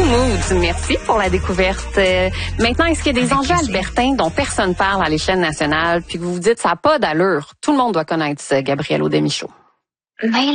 Moods, merci pour la découverte. Maintenant, est-ce qu'il y a des enjeux albertains dont personne parle à l'échelle nationale, puis que vous vous dites ça n'a pas d'allure? Tout le monde doit connaître ça, Gabrielle Audet-Michaud. Ben